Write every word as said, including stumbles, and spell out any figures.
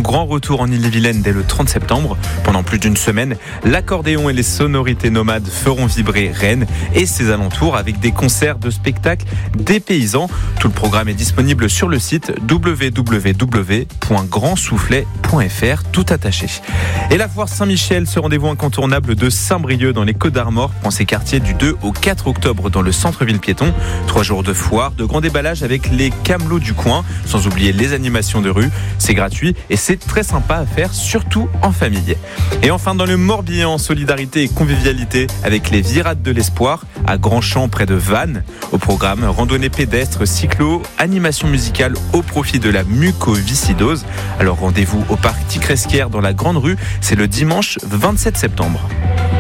grand retour en Ille-et-Vilaine dès le trente septembre. Pendant plus d'une semaine, l'accordéon et les sonorités nomades feront vibrer Rennes et ses alentours avec des concerts de spectacles dépaysants. Tout le programme est disponible sur le site w w w point grand soufflet point f r, tout attaché. Et la foire Saint-Michel, ce rendez-vous incontournable de Saint-Brieuc dans les Côtes-d'Armor, prend ses quartiers du deux au quatre octobre dans le centre-ville piéton. Trois jours de foire, de grands déballages avec les camelots du coin, sans oublier les animations de rue. C'est gratuit et c'est très sympa à faire, surtout en famille. Et enfin dans le Morbihan, solidarité et convivialité avec les Virades de l'Espoir à Grandchamp près de Vannes. Au programme, randonnée pédestre, cyclo, animation musicale au profit de la mucoviscidose. Alors rendez-vous au parc Ticresquière dans la Grande Rue, c'est le dimanche vingt-sept septembre.